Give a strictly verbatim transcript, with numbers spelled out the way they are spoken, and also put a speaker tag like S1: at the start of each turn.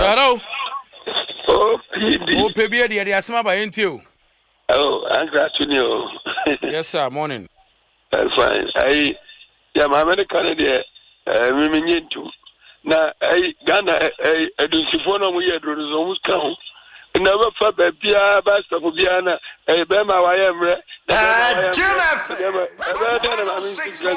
S1: Hello.
S2: Oh, P D.
S1: Oh, P B, the Asma by N T O.
S2: Oh, I'm glad to know.
S1: Yes, sir. Morning.
S2: That's fine. I, yeah, my American there, uh, women too. Now, I, Ghana, I do see for no way, I do almost count. Never for Bia, Basta for Biana, a Bema, I am.